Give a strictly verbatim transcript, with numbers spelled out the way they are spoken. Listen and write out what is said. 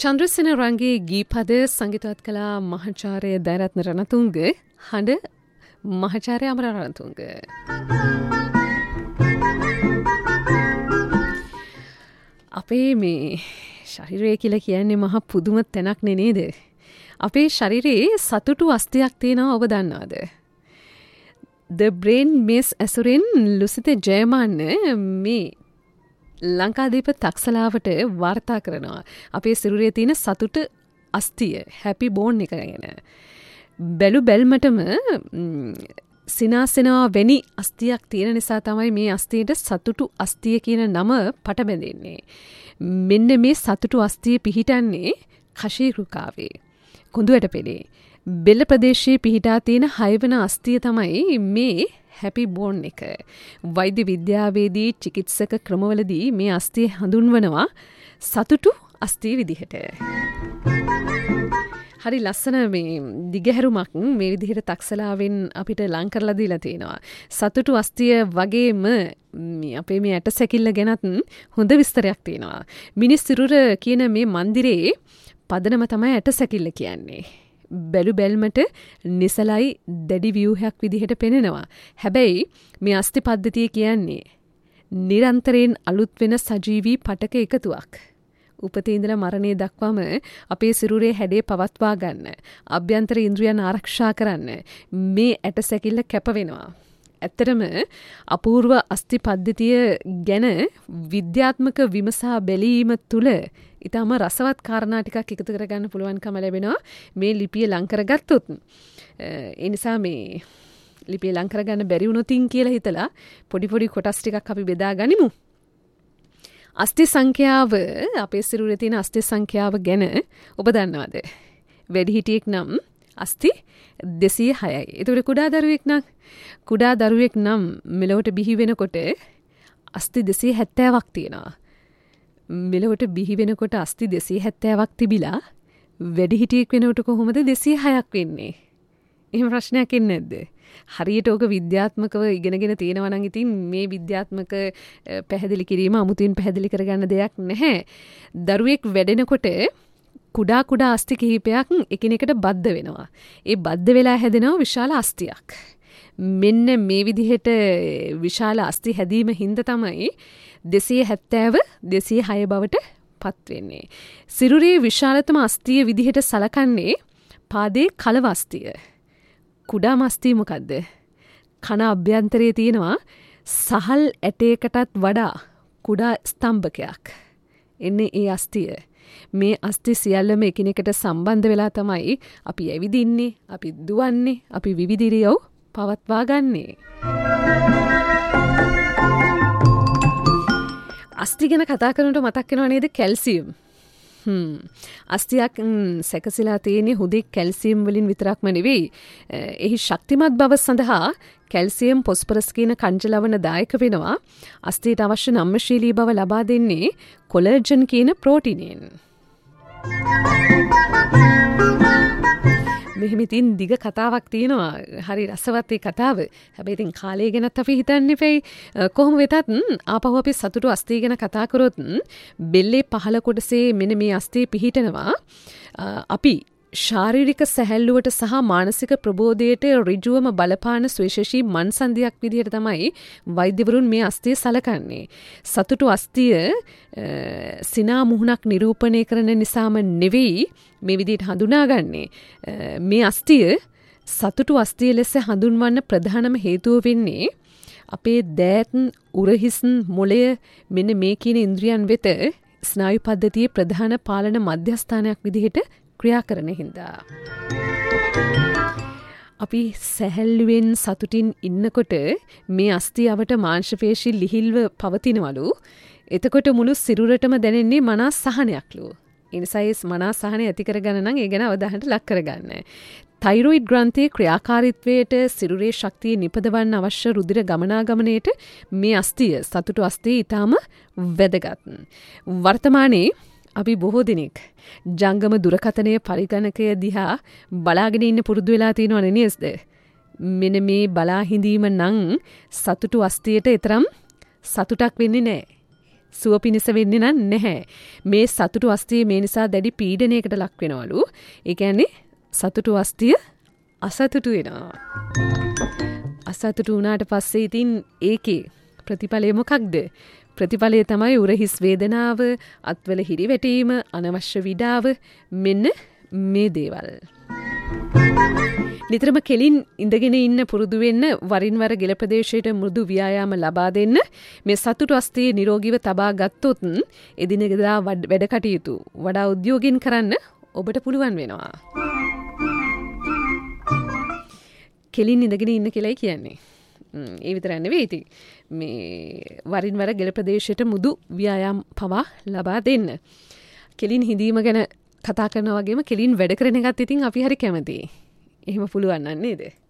චන්ද්‍රසේන රංගේ ගීපද සංගීතවත් කලා මහාචාර්ය දයරත්න රණතුංග හඬ මහාචාර්ය අමර රණතුංග. අපේ මේ ශරීරය කියලා කියන්නේ මහා පුදුම තැනක් නේද? අපේ ශරීරයේ සතුටු අස්තියක් තියෙනවා ඔබ දන්නවද? The Brain Maze ඇසුරින් ලුසිත ජයමාන්න මේ ලංකාදීප තක්සලාවට වාර්තා කරනවා අපේ සිරුරේ තියෙන සතුට අස්තිය හැපි බෝන් එක ගැන. බැලු බැල්මටම සිනාසෙනවා වැනි අස්තියක් තියෙන නිසා තමයි මේ අස්තියට සතුටු අස්තිය කියන නම පට බැඳෙන්නේ. මෙන්න මේ සතුටු අස්තිය පිහිටන්නේ කශීරුකාවේ කුඳුවට පෙළේ බෙල්ල ප්‍රදේශයේ පිහිටා තියෙන හයවන අස්තිය තමයි මේ හැපි බෝන් එක. වෛද්‍ය විද්‍යාවේදී චිකිත්සක ක්‍රමවලදී මේ අස්තිය හඳුන්වනවා සතුටු අස්තිය විදිහට. හරි ලස්සන මේ දිගහැරුමක් මේ විදිහට තක්සලාවෙන් අපිට ලං කරලා දීලා තියෙනවා. සතුටු අස්තිය වගේම අපේ මේ ඇට සැකිල්ල ගැනත් හොඳ විස්තරයක් තියෙනවා. මිනිස් සිරුර කියන මේ මන්දිරේ පදනම තමයි ඇට සැකිල්ල කියන්නේ. බැලු බැල්මට නිසලයි දැඩි ව්‍යූහයක් විදිහට පෙනෙනවා. හැබැයි මේ අස්ති පද්ධතිය කියන්නේ නිරන්තරයෙන් අලුත් වෙන සජීවී පටක එකතුවක්. උපතේ ඉඳලා මරණය දක්වාම අපේ සිරුරේ හැඩේ පවත්වා ගන්න, අභ්‍යන්තර ඉන්ද්‍රියන් ආරක්ෂා කරන්න මේ ඇට සැකිල්ල කැප වෙනවා. ඇත්තටම අපූර්ව අස්ති පද්ධතිය ගැන විද්‍යාත්මක විමසා බැලීම තුළ ඉතාම රසවත් කාරණා ටිකක් එකතු කරගන්න පුළුවන්කම ලැබෙනවා මේ ලිපිය ලං කරගත්තොත්. ඒ නිසා මේ ලිපිය ලං කරගන්න බැරි වුණොතින් කියලා හිතලා පොඩි පොඩි කොටස් ටිකක් අපි බෙදා ගනිමු. අස්ති සංඛ්‍යාව අපේ සිරුරේ තියෙන අස්ති සංඛ්‍යාව ගැන ඔබ දන්නවද? වැඩිහිටියෙක් නම් අස්ති දෙසිය හයයි. ඒතකොට කුඩා දරුවෙක් නම් කුඩා දරුවෙක් නම් මෙලොවට බිහි වෙනකොට අස්ති දෙසිය හැත්තෑවක් තියෙනවා. මෙලොවට බිහි වෙනකොට අස්ති දෙසිය හැත්තෑවක් තිබිලා වැඩිහිටියෙක් වෙනකොට කොහොමද දෙසිය හයක් වෙන්නේ? එහෙම ප්‍රශ්නයක් එන්නේ නැද්ද? හරියට ඕක විද්‍යාත්මකව ඉගෙනගෙන තියෙනවා නම් ඉතින් මේ විද්‍යාත්මක පැහැදිලි කිරීම අමුතුවෙන් පැහැදිලි කරගන්න දෙයක් නැහැ. දරුවෙක් වැඩෙනකොට කුඩා කුඩා අස්ති කිහිපයක් එකිනෙකට බද්ධ වෙනවා. ඒ බද්ධ වෙලා හැදෙනවා විශාල අස්තියක්. මෙන්න මේ විදිහට විශාල අස්ති හැදීම හින්දා තමයි දෙසිය හැත්තෑව දෙසිය හය බවට පත් වෙන්නේ. සිරුරේ විශාලතම අස්තිය විදිහට සලකන්නේ පාදයේ කලව අස්තිය. කුඩාම අස්තිය මොකද්ද? කන අභ්‍යන්තරයේ තියෙනවා සහල් ඇටයකටත් වඩා කුඩා ස්තම්භකයක්. එන්නේ ඒ අස්තිය. මේ අස්ති සියල්ලම එකිනෙකට සම්බන්ධ වෙලා තමයි අපි ඇවිදින්නේ, අපි දුවන්නේ, අපි විවිධ ඉරියව් පවත්වා ගන්නේ. අස්ති ගැන කතා කරනකොට මතක් වෙනව නේද කැල්සියම්? හ්ම්. අස්තියක් සැකසීලා තියෙන්නේ හුදෙක් කැල්සියම් වලින් විතරක්ම නෙවෙයි. එහි ශක්තිමත් බව සඳහා කැල්සියම් පොස්පරස් කියන කංජ ලවණ දායක වෙනවා. අස්තියට අවශ්‍ය නම්‍යශීලී බව ලබා දෙන්නේ කොලර්ජන් කියන ප්‍රෝටීනයෙන්. මෙහෙම ඉතින් දිග කතාවක් තියෙනවා. හරි රසවත් ඒ කතාව. හැබැයි ඉතින් කාලය ගැනත් අපි හිතන්න එපයි. කොහොම වෙතත් ආපහු අපි සතුටු අස්තිය ගැන කතා කරොත් බෙල්ලේ පහළ කොටසේ මෙන්න මේ අස්තිය පිහිටනවා. අපි ශාරීරික සැහැල්ලුවට සහ මානසික ප්‍රබෝධයට ඍජුවම බලපාන සුවිශේෂී මන්සන්දියක් විදිහට තමයි වෛද්‍යවරුන් මේ අස්තිය සලකන්නේ. සතුටු අස්තිය සිනා මුහුණක් නිරූපණය කරන නිසාම නෙවෙයි මේ විදිහට හඳුනාගන්නේ. මේ අස්තිය සතුටු අස්තිය ලෙස හඳුන්වන්න ප්‍රධානම හේතුව වෙන්නේ අපේ දෑත්, උරහිස්, මොළය මෙන්න මේ කියන ඉන්ද්‍රියන් වෙත ස්නායු පද්ධතියේ ප්‍රධාන පාලන මධ්‍යස්ථානයක් විදිහට ක්‍රියා කරන හින්දා. අපි සැහැල්ලුවෙන් සතුටින් ඉන්නකොට මේ අස්තියවට මාංශපේශී ලිහිල්ව පවතිනවලු. එතකොට මුළු සිරුරටම දැනෙන්නේ මනා සහනයක්ලු. ඒ නිසා ඒ මනා සහනය ඇති කරගන්න නම් ඒ ගැන අවධානයට ලක් කරගන්න. තයිරොයිඩ් ග්‍රන්ථියේ ක්‍රියාකාරීත්වයට සිරුරේ ශක්තිය නිපදවන්න අවශ්‍ය රුධිර ගමනාගමනයට මේ අස්තිය සතුටු අස්තිය ඊටාම වැදගත්. වර්තමානයේ අපි බොහෝ දිනෙක ජංගම දුරකථනයේ පරිගණකය දිහා බලාගෙන ඉන්න පුරුදු වෙලා තියෙනවනේ නේද? මෙන්න මේ බලා හිඳීම නම් සතුටු අස්තියට තරම් සතුටක් වෙන්නේ නැහැ. සුව පිණිස වෙන්නේ නම් නැහැ. මේ සතුටු අස්තිය මේ නිසා දැඩි පීඩනයකට ලක් වෙනවලු. ඒ කියන්නේ සතුටු අස්තිය අසතුටු වෙනවා. අසතුටු වුණාට පස්සේ ඉතින් ඒකේ ප්‍රතිඵලය මොකක්ද? ප්‍රතිඵලය තමයි උරහිස් වේදනාව, අත්වල හිරිවැටීම, අනවශ්‍ය විඩාව, මෙන්න මේ දේවල්. නිතරම කෙලින් ඉඳගෙන ඉන්න පුරුදු වෙන්න, වරින් වර ගෙල ප්‍රදේශයට මෘදු ව්‍යායාම ලබා දෙන්න, මේ සතුටු අස්තිය නිරෝගීව තබා ගත්තොත් එදිනෙදා වැඩ කටයුතු වඩා උද්‍යෝගින් කරන්න ඔබට පුළුවන් වෙනවා. කෙලින් ඉඳගෙන ඉන්න කියලායි කියන්නේ. ඒ විතරක් නෙවෙයි ඉතින් මේ වරින් වර ගෙල ප්‍රදේශයට මුදු ව්‍යායාම පවා ලබා දෙන්න. කෙලින් හිඳීම ගැන කතා කරනවා වගේම කෙලින් වැඩ කරන එකත් ඉතින් අපි හරි කැමතියි. එහෙම පුළුවන් නේද?